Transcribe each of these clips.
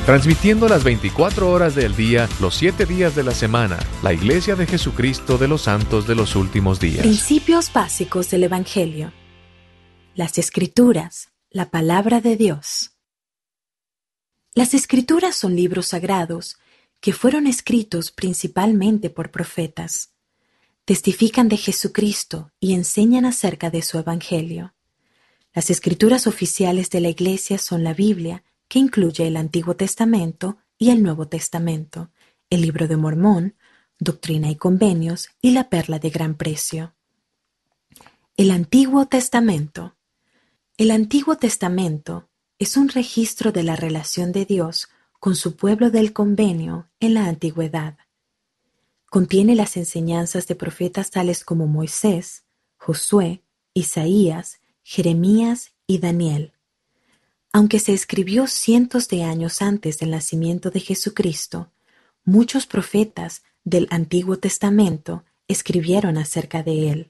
Transmitiendo las 24 horas del día, los 7 días de la semana, la Iglesia de Jesucristo de los Santos de los Últimos Días. Principios básicos del Evangelio. Las Escrituras, la Palabra de Dios. Las Escrituras son libros sagrados que fueron escritos principalmente por profetas. Testifican de Jesucristo y enseñan acerca de su Evangelio. Las Escrituras oficiales de la Iglesia son la Biblia, que incluye el Antiguo Testamento y el Nuevo Testamento, el Libro de Mormón, Doctrina y Convenios y la Perla de Gran Precio. El Antiguo Testamento. El Antiguo Testamento es un registro de la relación de Dios con su pueblo del convenio en la antigüedad. Contiene las enseñanzas de profetas tales como Moisés, Josué, Isaías, Jeremías y Daniel. Aunque se escribió cientos de años antes del nacimiento de Jesucristo, muchos profetas del Antiguo Testamento escribieron acerca de él.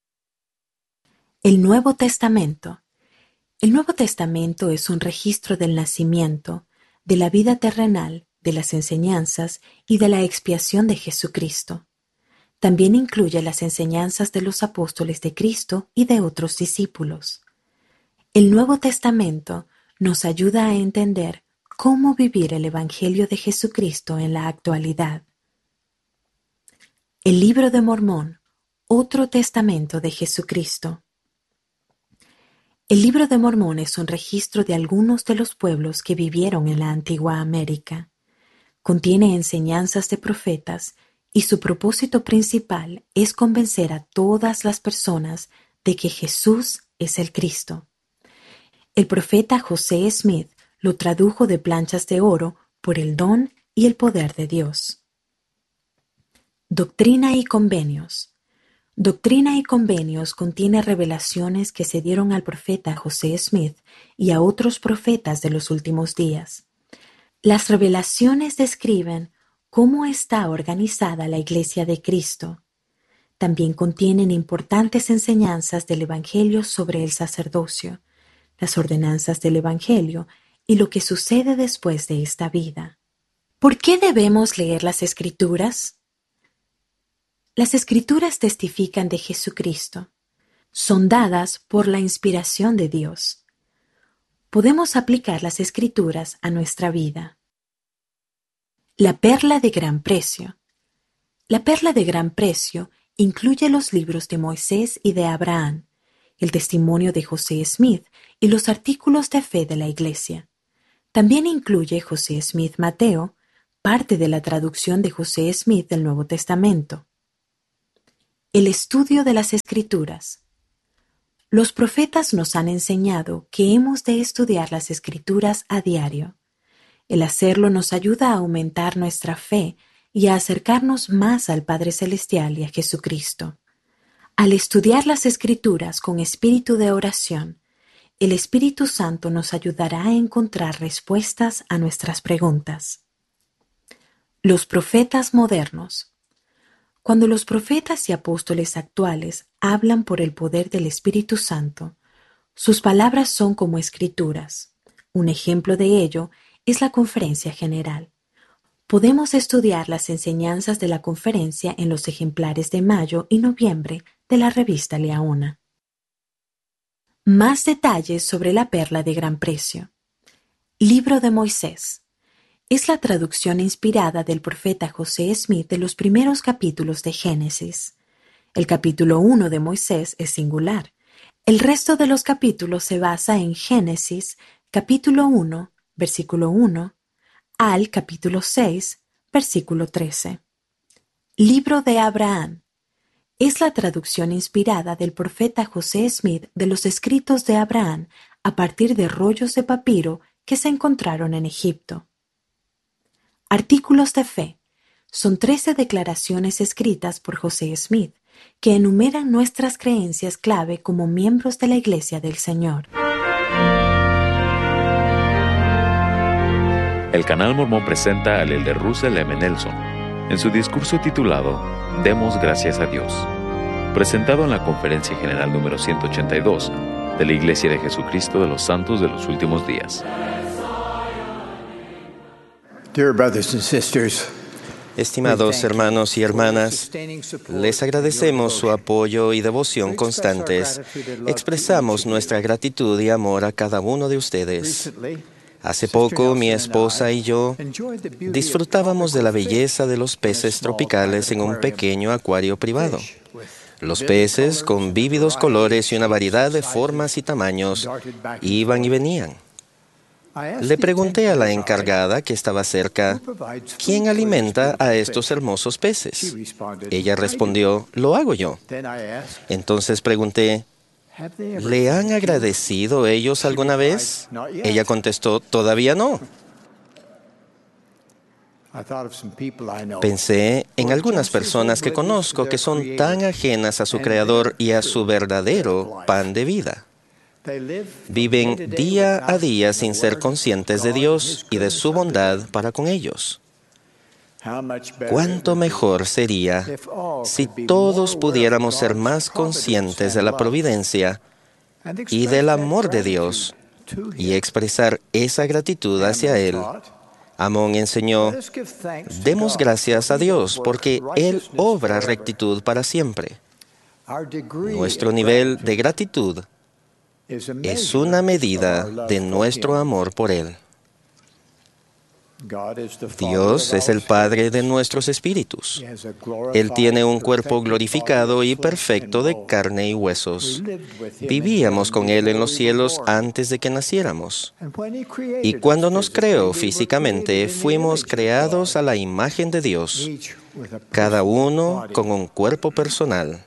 El Nuevo Testamento. El Nuevo Testamento es un registro del nacimiento, de la vida terrenal, de las enseñanzas y de la expiación de Jesucristo. También incluye las enseñanzas de los apóstoles de Cristo y de otros discípulos. El Nuevo Testamento nos ayuda a entender cómo vivir el Evangelio de Jesucristo en la actualidad. El Libro de Mormón, otro testamento de Jesucristo. El Libro de Mormón es un registro de algunos de los pueblos que vivieron en la antigua América. Contiene enseñanzas de profetas y su propósito principal es convencer a todas las personas de que Jesús es el Cristo. El profeta José Smith lo tradujo de planchas de oro por el don y el poder de Dios. Doctrina y Convenios. Doctrina y Convenios contiene revelaciones que se dieron al profeta José Smith y a otros profetas de los últimos días. Las revelaciones describen cómo está organizada la Iglesia de Cristo. También contienen importantes enseñanzas del Evangelio sobre el sacerdocio, las ordenanzas del Evangelio y lo que sucede después de esta vida. ¿Por qué debemos leer las Escrituras? Las Escrituras testifican de Jesucristo. Son dadas por la inspiración de Dios. Podemos aplicar las Escrituras a nuestra vida. La Perla de Gran Precio. La Perla de Gran Precio incluye los libros de Moisés y de Abraham, el testimonio de José Smith y los artículos de fe de la Iglesia. También incluye José Smith Mateo, parte de la traducción de José Smith del Nuevo Testamento. El estudio de las Escrituras. Los profetas nos han enseñado que hemos de estudiar las Escrituras a diario. El hacerlo nos ayuda a aumentar nuestra fe y a acercarnos más al Padre Celestial y a Jesucristo. Al estudiar las Escrituras con espíritu de oración, el Espíritu Santo nos ayudará a encontrar respuestas a nuestras preguntas. Los profetas modernos. Cuando los profetas y apóstoles actuales hablan por el poder del Espíritu Santo, sus palabras son como escrituras. Un ejemplo de ello es la Conferencia General. Podemos estudiar las enseñanzas de la conferencia en los ejemplares de mayo y noviembre de la revista Leona. Más detalles sobre la Perla de Gran Precio. Libro de Moisés. Es la traducción inspirada del profeta José Smith de los primeros capítulos de Génesis. El capítulo 1 de Moisés es singular. El resto de los capítulos se basa en Génesis, capítulo 1, versículo 1, al capítulo 6, versículo 13. Libro de Abraham. Es la traducción inspirada del profeta José Smith de los escritos de Abraham a partir de rollos de papiro que se encontraron en Egipto. Artículos de fe. Son 13 declaraciones escritas por José Smith que enumeran nuestras creencias clave como miembros de la Iglesia del Señor. El Canal Mormón presenta al elder Russell M. Nelson en su discurso titulado Demos gracias a Dios, presentado en la Conferencia General número 182 de la Iglesia de Jesucristo de los Santos de los Últimos Días. Dear brothers and sisters, Estimados hermanos y hermanas, les agradecemos su apoyo y devoción constantes. Expresamos nuestra gratitud y amor a cada uno de ustedes. Hace poco, mi esposa y yo disfrutábamos de la belleza de los peces tropicales en un pequeño acuario privado. Los peces, con vívidos colores y una variedad de formas y tamaños, iban y venían. Le pregunté a la encargada que estaba cerca, ¿quién alimenta a estos hermosos peces? Ella respondió, lo hago yo. Entonces pregunté, ¿le han agradecido ellos alguna vez? Ella contestó, todavía no. Pensé en algunas personas que conozco que son tan ajenas a su Creador y a su verdadero pan de vida. Viven día a día sin ser conscientes de Dios y de su bondad para con ellos. ¿Cuánto mejor sería si todos pudiéramos ser más conscientes de la providencia y del amor de Dios y expresar esa gratitud hacia Él? Amón enseñó, demos gracias a Dios porque Él obra rectitud para siempre. Nuestro nivel de gratitud es una medida de nuestro amor por Él. Dios es el Padre de nuestros espíritus. Él tiene un cuerpo glorificado y perfecto de carne y huesos. Vivíamos con Él en los cielos antes de que naciéramos. Y cuando nos creó físicamente, fuimos creados a la imagen de Dios, cada uno con un cuerpo personal.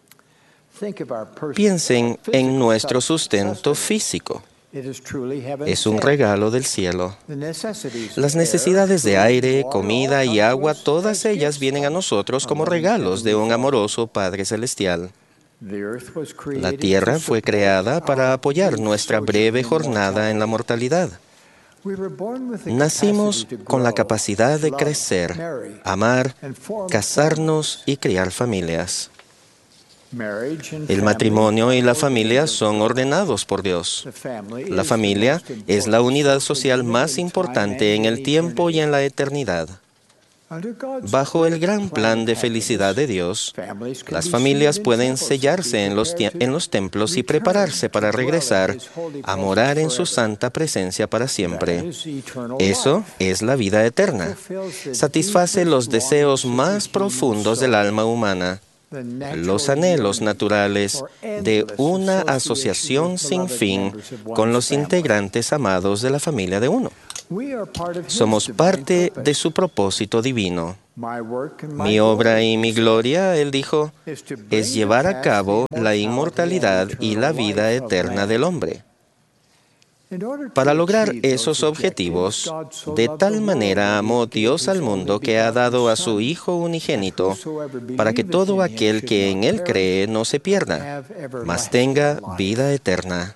Piensen en nuestro sustento físico. Es un regalo del cielo. Las necesidades de aire, comida y agua, todas ellas vienen a nosotros como regalos de un amoroso Padre Celestial. La tierra fue creada para apoyar nuestra breve jornada en la mortalidad. Nacimos con la capacidad de crecer, amar, casarnos y criar familias. El matrimonio y la familia son ordenados por Dios. La familia es la unidad social más importante en el tiempo y en la eternidad. Bajo el gran plan de felicidad de Dios, las familias pueden sellarse en los templos y prepararse para regresar a morar en su santa presencia para siempre. Eso es la vida eterna. Satisface los deseos más profundos del alma humana, los anhelos naturales de una asociación sin fin con los integrantes amados de la familia de uno. Somos parte de su propósito divino. Mi obra y mi gloria, él dijo, es llevar a cabo la inmortalidad y la vida eterna del hombre. Para lograr esos objetivos, de tal manera amó Dios al mundo que ha dado a su Hijo unigénito, para que todo aquel que en Él cree no se pierda, mas tenga vida eterna.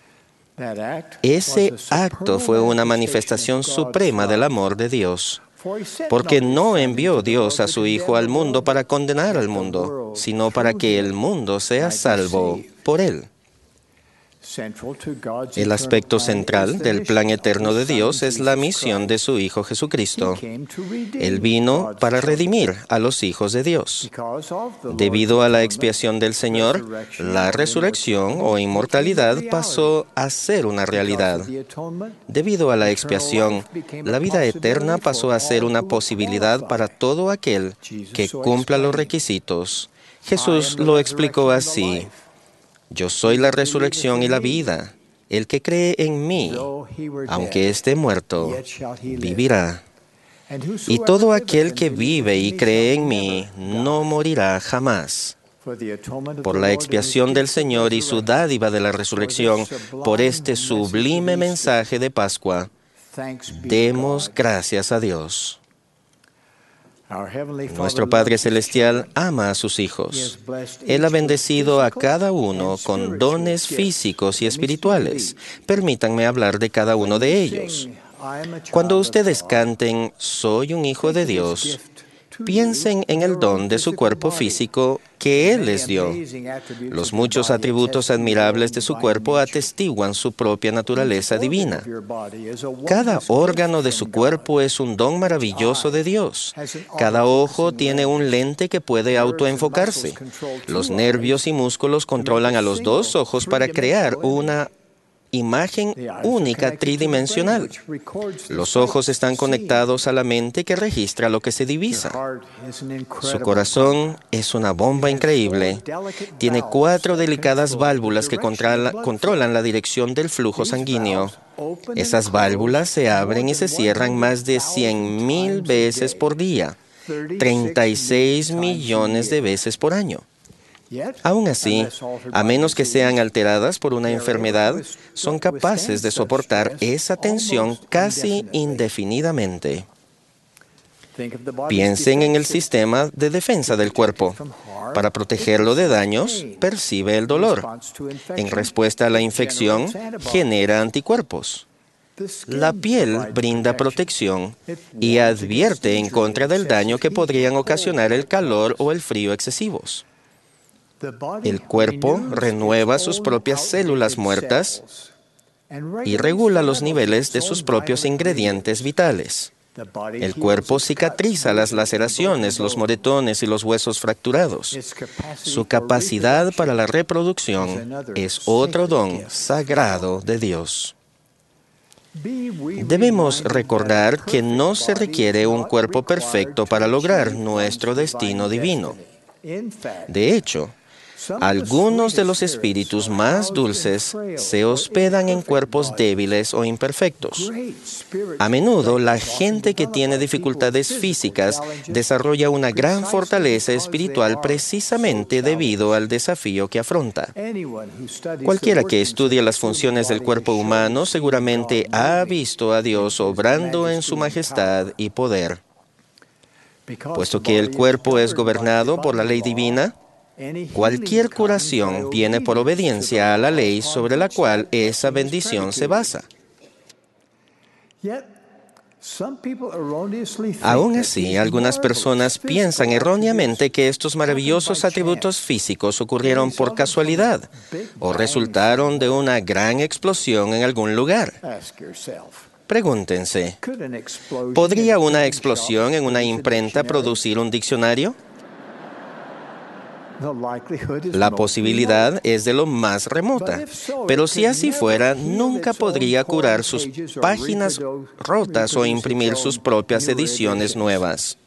Ese acto fue una manifestación suprema del amor de Dios, porque no envió Dios a su Hijo al mundo para condenar al mundo, sino para que el mundo sea salvo por Él. El aspecto central del plan eterno de Dios es la misión de su Hijo Jesucristo. Él vino para redimir a los hijos de Dios. Debido a la expiación del Señor, la resurrección o inmortalidad pasó a ser una realidad. Debido a la expiación, la vida eterna pasó a ser una posibilidad para todo aquel que cumpla los requisitos. Jesús lo explicó así. Yo soy la resurrección y la vida. El que cree en mí, aunque esté muerto, vivirá. Y todo aquel que vive y cree en mí, no morirá jamás. Por la expiación del Señor y su dádiva de la resurrección, por este sublime mensaje de Pascua, demos gracias a Dios. Nuestro Padre Celestial ama a sus hijos. Él ha bendecido a cada uno con dones físicos y espirituales. Permítanme hablar de cada uno de ellos. Cuando ustedes canten, Soy un hijo de Dios, Piensen en el don de su cuerpo físico que Él les dio. Los muchos atributos admirables de su cuerpo atestiguan su propia naturaleza divina. Cada órgano de su cuerpo es un don maravilloso de Dios. Cada ojo tiene un lente que puede autoenfocarse. Los nervios y músculos controlan a los dos ojos para crear una imagen única tridimensional. Los ojos están conectados a la mente que registra lo que se divisa. Su corazón es una bomba increíble. Tiene 4 delicadas válvulas que controlan la dirección del flujo sanguíneo. Esas válvulas se abren y se cierran más de 100,000 veces por día, 36 millones de veces por año. Aún así, a menos que sean alteradas por una enfermedad, son capaces de soportar esa tensión casi indefinidamente. Piensen en el sistema de defensa del cuerpo. Para protegerlo de daños, percibe el dolor. En respuesta a la infección, genera anticuerpos. La piel brinda protección y advierte en contra del daño que podrían ocasionar el calor o el frío excesivos. El cuerpo renueva sus propias células muertas y regula los niveles de sus propios ingredientes vitales. El cuerpo cicatriza las laceraciones, los moretones y los huesos fracturados. Su capacidad para la reproducción es otro don sagrado de Dios. Debemos recordar que no se requiere un cuerpo perfecto para lograr nuestro destino divino. De hecho, algunos de los espíritus más dulces se hospedan en cuerpos débiles o imperfectos. A menudo, la gente que tiene dificultades físicas desarrolla una gran fortaleza espiritual precisamente debido al desafío que afronta. Cualquiera que estudie las funciones del cuerpo humano seguramente ha visto a Dios obrando en su majestad y poder. Puesto que el cuerpo es gobernado por la ley divina, cualquier curación viene por obediencia a la ley sobre la cual esa bendición se basa. Aún así, algunas personas piensan erróneamente que estos maravillosos atributos físicos ocurrieron por casualidad o resultaron de una gran explosión en algún lugar. Pregúntense, ¿podría una explosión en una imprenta producir un diccionario? La posibilidad es de lo más remota, pero si así fuera, nunca podría curar sus páginas rotas o imprimir sus propias ediciones nuevas.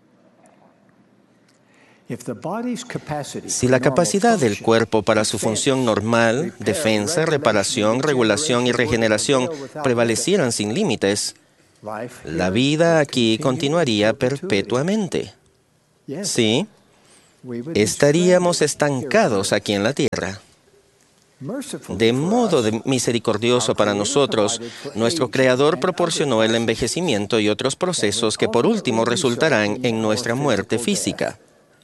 Si la capacidad del cuerpo para su función normal, defensa, reparación, regulación y regeneración prevalecieran sin límites, la vida aquí continuaría perpetuamente. Sí, estaríamos estancados aquí en la tierra. De modo misericordioso para nosotros, nuestro Creador proporcionó el envejecimiento y otros procesos que por último resultarán en nuestra muerte física.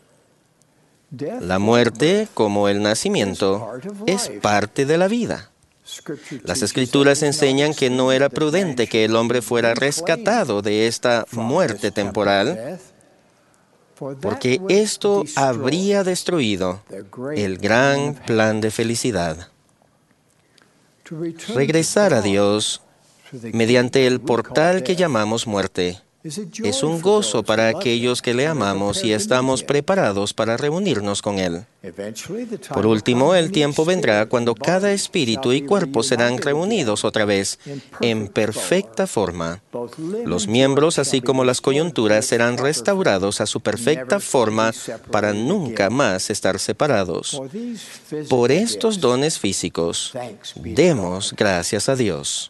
La muerte, como el nacimiento, es parte de la vida. Las Escrituras enseñan que no era prudente que el hombre fuera rescatado de esta muerte temporal, porque esto habría destruido el gran plan de felicidad. Regresar a Dios mediante el portal que llamamos muerte es un gozo para aquellos que le amamos y estamos preparados para reunirnos con Él. Por último, el tiempo vendrá cuando cada espíritu y cuerpo serán reunidos otra vez en perfecta forma. Los miembros, así como las coyunturas, serán restaurados a su perfecta forma para nunca más estar separados. Por estos dones físicos, demos gracias a Dios.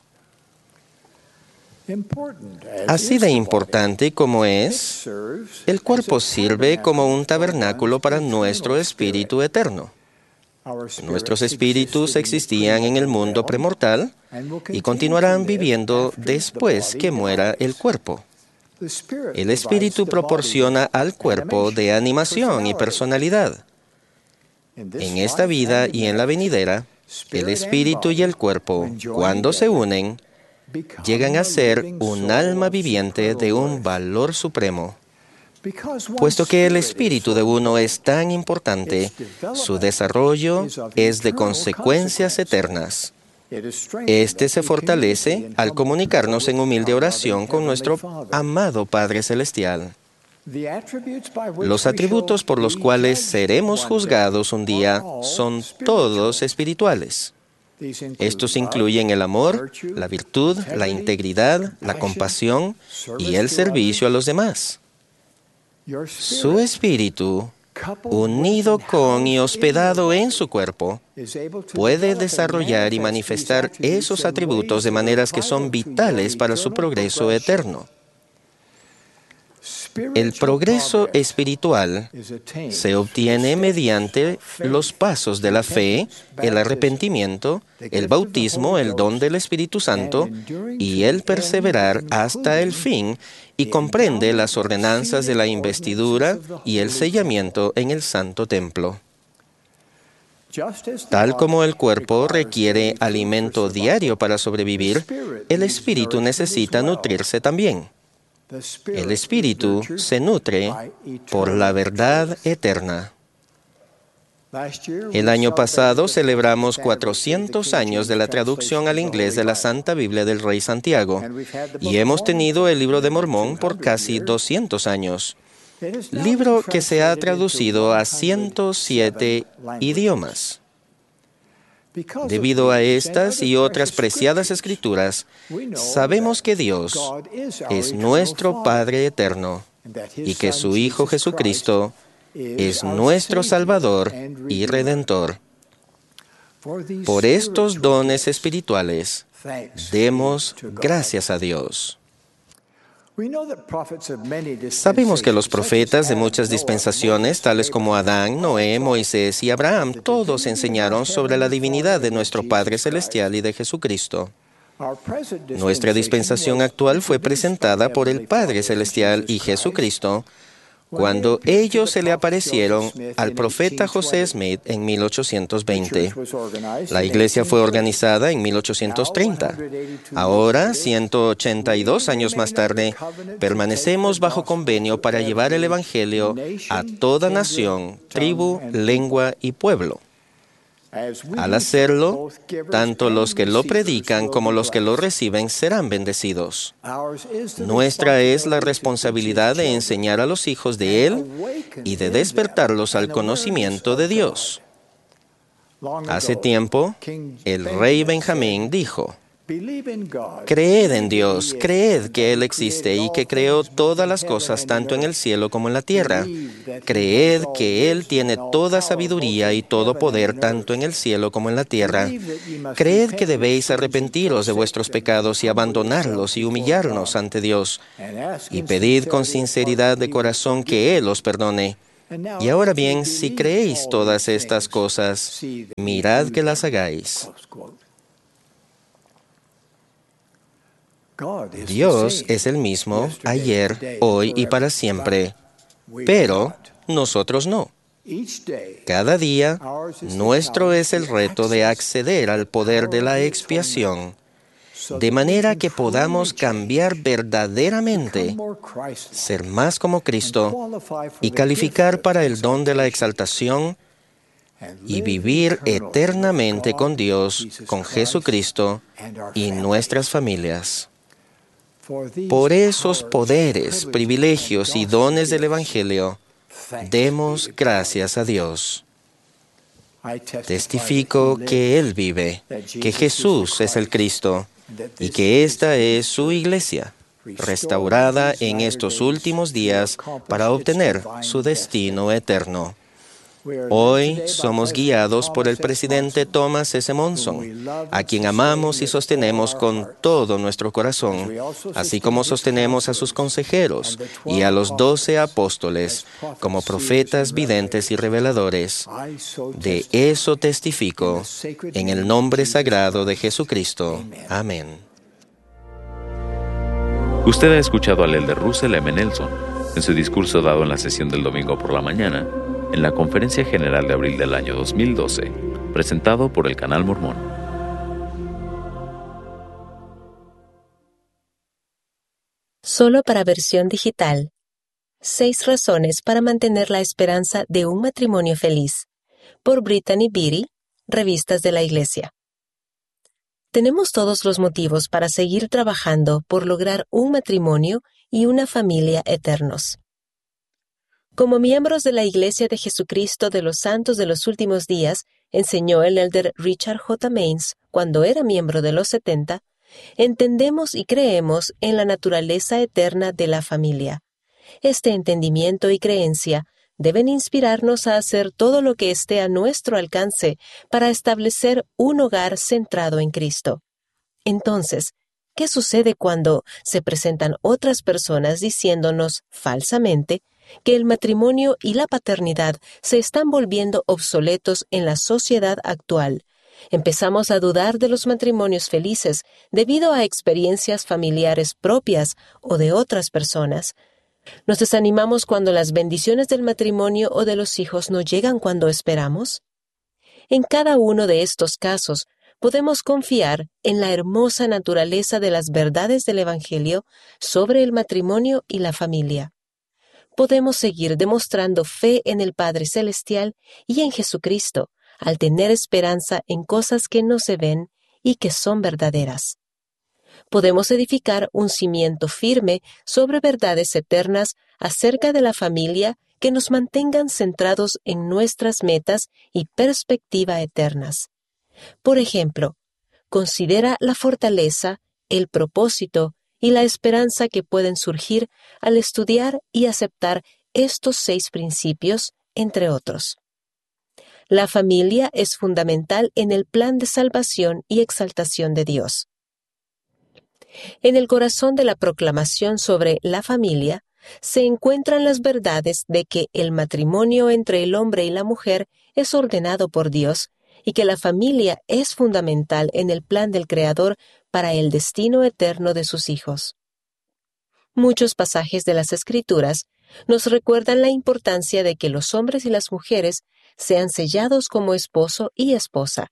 Así de importante como es, el cuerpo sirve como un tabernáculo para nuestro espíritu eterno. Nuestros espíritus existían en el mundo premortal y continuarán viviendo después que muera el cuerpo. El espíritu proporciona al cuerpo de animación y personalidad. En esta vida y en la venidera, el espíritu y el cuerpo, cuando se unen, llegan a ser un alma viviente de un valor supremo. Puesto que el espíritu de uno es tan importante, su desarrollo es de consecuencias eternas. Este se fortalece al comunicarnos en humilde oración con nuestro amado Padre Celestial. Los atributos por los cuales seremos juzgados un día son todos espirituales. Estos incluyen el amor, la virtud, la integridad, la compasión y el servicio a los demás. Su espíritu, unido con y hospedado en su cuerpo, puede desarrollar y manifestar esos atributos de maneras que son vitales para su progreso eterno. El progreso espiritual se obtiene mediante los pasos de la fe, el arrepentimiento, el bautismo, el don del Espíritu Santo y el perseverar hasta el fin, y comprende las ordenanzas de la investidura y el sellamiento en el Santo Templo. Tal como el cuerpo requiere alimento diario para sobrevivir, el espíritu necesita nutrirse también. El espíritu se nutre por la verdad eterna. El año pasado celebramos 400 años de la traducción al inglés de la Santa Biblia del Rey Santiago, y hemos tenido el Libro de Mormón por casi 200 años, libro que se ha traducido a 107 idiomas. Debido a estas y otras preciadas escrituras, sabemos que Dios es nuestro Padre eterno y que su Hijo Jesucristo es nuestro Salvador y Redentor. Por estos dones espirituales, demos gracias a Dios. Sabemos que los profetas de muchas dispensaciones, tales como Adán, Noé, Moisés y Abraham, todos enseñaron sobre la divinidad de nuestro Padre Celestial y de Jesucristo. Nuestra dispensación actual fue presentada por el Padre Celestial y Jesucristo cuando ellos se le aparecieron al profeta José Smith en 1820. La iglesia fue organizada en 1830. Ahora, 182 años más tarde, permanecemos bajo convenio para llevar el Evangelio a toda nación, tribu, lengua y pueblo. Al hacerlo, tanto los que lo predican como los que lo reciben serán bendecidos. Nuestra es la responsabilidad de enseñar a los hijos de Él y de despertarlos al conocimiento de Dios. Hace tiempo, el rey Benjamín dijo: creed en Dios, creed que Él existe y que creó todas las cosas tanto en el cielo como en la tierra. Creed que Él tiene toda sabiduría y todo poder tanto en el cielo como en la tierra. Creed que debéis arrepentiros de vuestros pecados y abandonarlos y humillarnos ante Dios. Y pedid con sinceridad de corazón que Él os perdone. Y ahora bien, si creéis todas estas cosas, mirad que las hagáis. Dios es el mismo ayer, hoy y para siempre, pero nosotros no. Cada día, nuestro es el reto de acceder al poder de la expiación, de manera que podamos cambiar verdaderamente, ser más como Cristo y calificar para el don de la exaltación y vivir eternamente con Dios, con Jesucristo y nuestras familias. Por esos poderes, privilegios y dones del Evangelio, demos gracias a Dios. Testifico que Él vive, que Jesús es el Cristo y que esta es su iglesia, restaurada en estos últimos días para obtener su destino eterno. Hoy somos guiados por el presidente Thomas S. Monson, a quien amamos y sostenemos con todo nuestro corazón, así como sostenemos a sus consejeros y a los 12 apóstoles como profetas, videntes y reveladores. De eso testifico en el nombre sagrado de Jesucristo. Amén. Usted ha escuchado al elder Russell M. Nelson en su discurso dado en la sesión del domingo por la mañana en la Conferencia General de abril del año 2012, presentado por el Canal Mormón. Solo para versión digital. 6 razones para mantener la esperanza de un matrimonio feliz, por Brittany Beattie, Revistas de la Iglesia. Tenemos todos los motivos para seguir trabajando por lograr un matrimonio y una familia eternos. Como miembros de la Iglesia de Jesucristo de los Santos de los Últimos Días, enseñó el elder Richard J. Maines cuando era miembro de los 70, entendemos y creemos en la naturaleza eterna de la familia. Este entendimiento y creencia deben inspirarnos a hacer todo lo que esté a nuestro alcance para establecer un hogar centrado en Cristo. Entonces, ¿qué sucede cuando se presentan otras personas diciéndonos falsamente que el matrimonio y la paternidad se están volviendo obsoletos en la sociedad actual? Empezamos a dudar de los matrimonios felices debido a experiencias familiares propias o de otras personas. ¿Nos desanimamos cuando las bendiciones del matrimonio o de los hijos no llegan cuando esperamos? En cada uno de estos casos, podemos confiar en la hermosa naturaleza de las verdades del Evangelio sobre el matrimonio y la familia. Podemos seguir demostrando fe en el Padre Celestial y en Jesucristo, al tener esperanza en cosas que no se ven y que son verdaderas. Podemos edificar un cimiento firme sobre verdades eternas acerca de la familia que nos mantengan centrados en nuestras metas y perspectiva eternas. Por ejemplo, considera la fortaleza, el propósito y la esperanza que pueden surgir al estudiar y aceptar estos 6 principios, entre otros. La familia es fundamental en el plan de salvación y exaltación de Dios. En el corazón de la proclamación sobre la familia se encuentran las verdades de que el matrimonio entre el hombre y la mujer es ordenado por Dios y que la familia es fundamental en el plan del Creador para el destino eterno de sus hijos. Muchos pasajes de las Escrituras nos recuerdan la importancia de que los hombres y las mujeres sean sellados como esposo y esposa.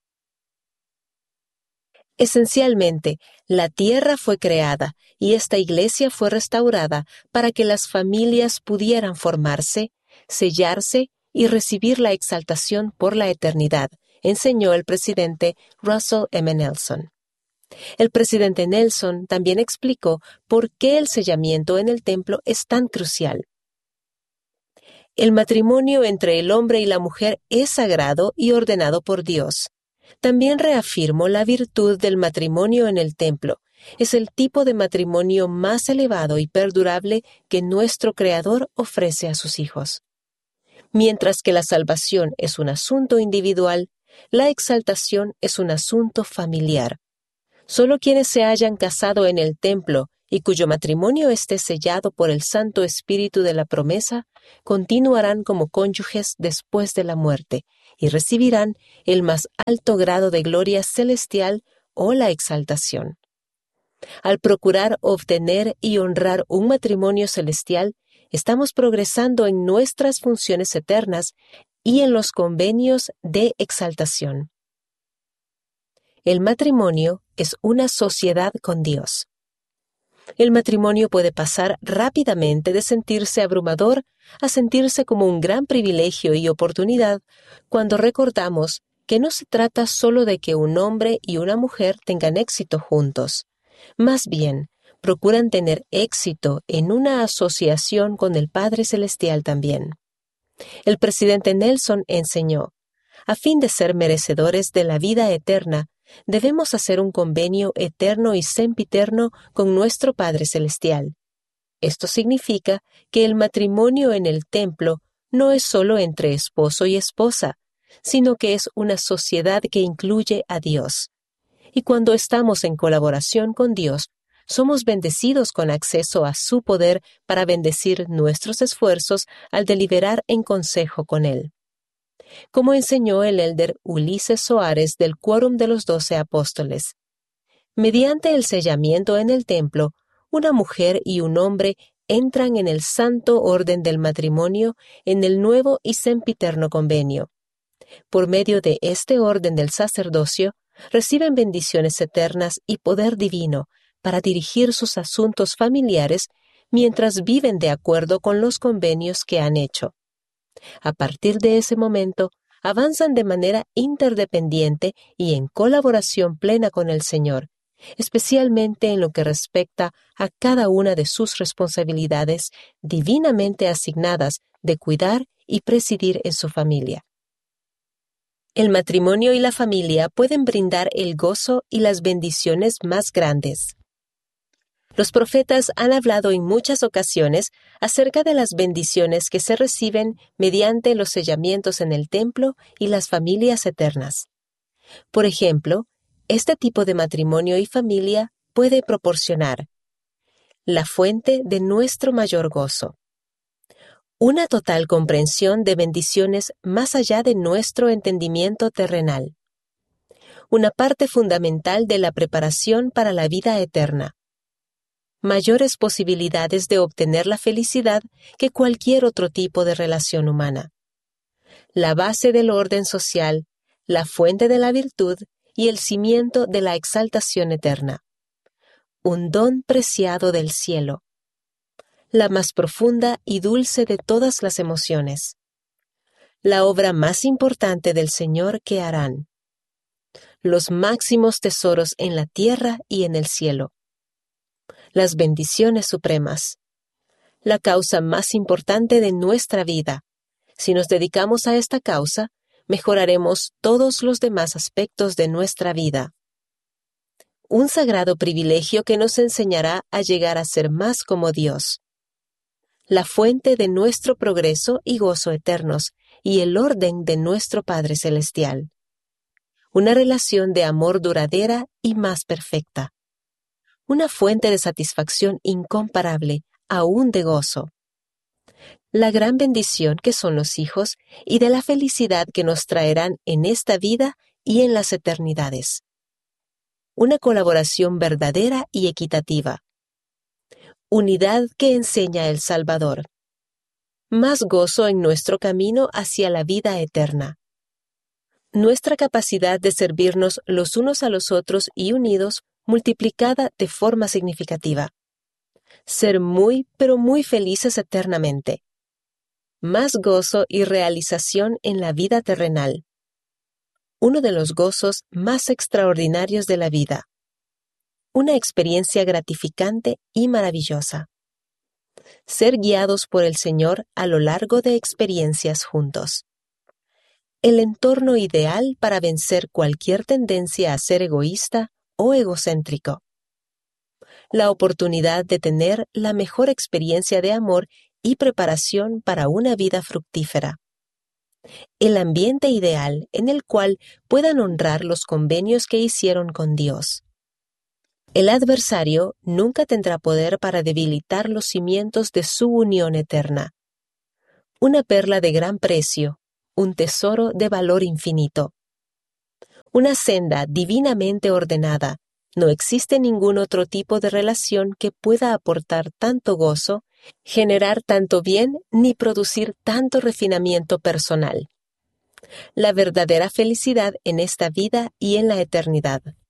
Esencialmente, la tierra fue creada y esta iglesia fue restaurada para que las familias pudieran formarse, sellarse y recibir la exaltación por la eternidad, enseñó el presidente Russell M. Nelson. El presidente Nelson también explicó por qué el sellamiento en el templo es tan crucial. El matrimonio entre el hombre y la mujer es sagrado y ordenado por Dios. También reafirmó la virtud del matrimonio en el templo. Es el tipo de matrimonio más elevado y perdurable que nuestro Creador ofrece a sus hijos. Mientras que la salvación es un asunto individual, la exaltación es un asunto familiar. Solo quienes se hayan casado en el templo y cuyo matrimonio esté sellado por el Santo Espíritu de la promesa, continuarán como cónyuges después de la muerte y recibirán el más alto grado de gloria celestial o la exaltación. Al procurar obtener y honrar un matrimonio celestial, estamos progresando en nuestras funciones eternas y en los convenios de exaltación. El matrimonio es una sociedad con Dios. El matrimonio puede pasar rápidamente de sentirse abrumador a sentirse como un gran privilegio y oportunidad cuando recordamos que no se trata solo de que un hombre y una mujer tengan éxito juntos. Más bien, procuran tener éxito en una asociación con el Padre Celestial también. El presidente Nelson enseñó, a fin de ser merecedores de la vida eterna, debemos hacer un convenio eterno y sempiterno con nuestro Padre Celestial. Esto significa que el matrimonio en el templo no es solo entre esposo y esposa, sino que es una sociedad que incluye a Dios. Y cuando estamos en colaboración con Dios, somos bendecidos con acceso a su poder para bendecir nuestros esfuerzos al deliberar en consejo con Él. Como enseñó el elder Ulises Soares del Quórum de los 12 Apóstoles. Mediante el sellamiento en el templo, una mujer y un hombre entran en el santo orden del matrimonio en el nuevo y sempiterno convenio. Por medio de este orden del sacerdocio, reciben bendiciones eternas y poder divino para dirigir sus asuntos familiares mientras viven de acuerdo con los convenios que han hecho. A partir de ese momento, avanzan de manera interdependiente y en colaboración plena con el Señor, especialmente en lo que respecta a cada una de sus responsabilidades divinamente asignadas de cuidar y presidir en su familia. El matrimonio y la familia pueden brindar el gozo y las bendiciones más grandes. Los profetas han hablado en muchas ocasiones acerca de las bendiciones que se reciben mediante los sellamientos en el templo y las familias eternas. Por ejemplo, este tipo de matrimonio y familia puede proporcionar la fuente de nuestro mayor gozo, una total comprensión de bendiciones más allá de nuestro entendimiento terrenal, una parte fundamental de la preparación para la vida eterna, mayores posibilidades de obtener la felicidad que cualquier otro tipo de relación humana, la base del orden social, la fuente de la virtud y el cimiento de la exaltación eterna, un don preciado del cielo, la más profunda y dulce de todas las emociones, la obra más importante del Señor que harán, los máximos tesoros en la tierra y en el cielo, las bendiciones supremas, la causa más importante de nuestra vida. Si nos dedicamos a esta causa, mejoraremos todos los demás aspectos de nuestra vida. Un sagrado privilegio que nos enseñará a llegar a ser más como Dios, la fuente de nuestro progreso y gozo eternos y el orden de nuestro Padre Celestial. Una relación de amor duradera y más perfecta. Una fuente de satisfacción incomparable, aún de gozo. La gran bendición que son los hijos y de la felicidad que nos traerán en esta vida y en las eternidades. Una colaboración verdadera y equitativa. Unidad que enseña el Salvador. Más gozo en nuestro camino hacia la vida eterna. Nuestra capacidad de servirnos los unos a los otros y unidos multiplicada de forma significativa. Ser muy, pero muy felices eternamente. Más gozo y realización en la vida terrenal. Uno de los gozos más extraordinarios de la vida. Una experiencia gratificante y maravillosa. Ser guiados por el Señor a lo largo de experiencias juntos. El entorno ideal para vencer cualquier tendencia a ser egoísta o egocéntrico. La oportunidad de tener la mejor experiencia de amor y preparación para una vida fructífera. El ambiente ideal en el cual puedan honrar los convenios que hicieron con Dios. El adversario nunca tendrá poder para debilitar los cimientos de su unión eterna. Una perla de gran precio, un tesoro de valor infinito. Una senda divinamente ordenada. No existe ningún otro tipo de relación que pueda aportar tanto gozo, generar tanto bien ni producir tanto refinamiento personal. La verdadera felicidad en esta vida y en la eternidad.